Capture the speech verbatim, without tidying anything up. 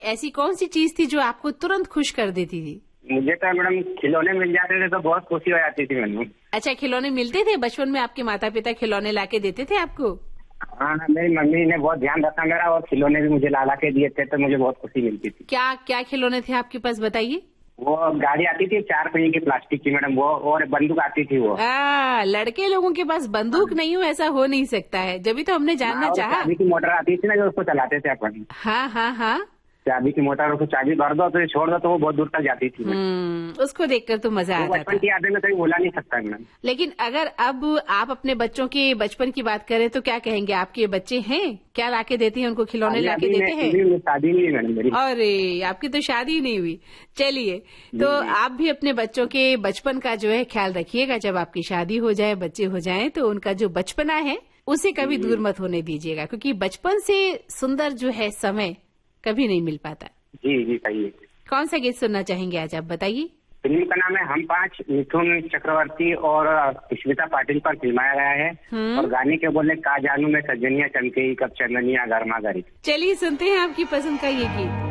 ऐसी कौन सी चीज थी जो आपको तुरंत खुश कर देती थी? मुझे तो मैडम खिलौने मिल जाते थे तो बहुत खुशी हो जाती थी मैंने। अच्छा, खिलौने मिलते थे बचपन में? आपके माता पिता खिलौने लाके देते थे आपको? हाँ, मेरी मम्मी ने बहुत ध्यान रखा मेरा, और खिलौने भी मुझे ला ला के दिए थे, तो मुझे बहुत खुशी मिलती थी। क्या क्या खिलौने थे आपके पास, बताइए? वो गाड़ी आती थी चार पहिए की प्लास्टिक की मैडम, वो और बंदूक आती थी वो। आ, लड़के लोगों के पास बंदूक नहीं हो ऐसा हो नहीं सकता है, जब तो हमने जानना चाहा। चाबी की मोटर आती थी ना, जो उसको चलाते थे अपन। हाँ हाँ हाँ, चाबी की मोटर, उसको चाबी भर दो तो छोड़ दो तो वो बहुत दूर तक जाती थी। हम्म, उसको देखकर तो मजा आता था। बचपन की यादें में कहीं भूला नहीं सकता मैडम। लेकिन अगर अब आप अपने बच्चों के बचपन की बात करें तो क्या कहेंगे? आपके बच्चे हैं, क्या लाके देते हैं उनको? खिलौने लाके देते हैं? शादी नहीं है मैडम मेरी। अरे, आपकी तो शादी नहीं हुई। चलिए, तो आप भी अपने बच्चों के बचपन का जो है ख्याल रखिएगा। जब आपकी शादी हो जाए, बच्चे हो जाएं, तो उनका जो बचपना है उसे कभी दूर मत होने दीजिएगा, क्योंकि बचपन से सुंदर जो है समय कभी नहीं मिल पाता। जी जी, सही है। कौन सा गीत सुनना चाहेंगे आज, आप बताइए? फिल्म का नाम है हम पांच, मिथुन चक्रवर्ती और स्मिता पाटिल पर फिल्माया गया है। और गाने के बोले का जानू में सजनिया चमके कब चंदनिया गर्मा गरी। चलिए सुनते हैं आपकी पसंद का ये गीत।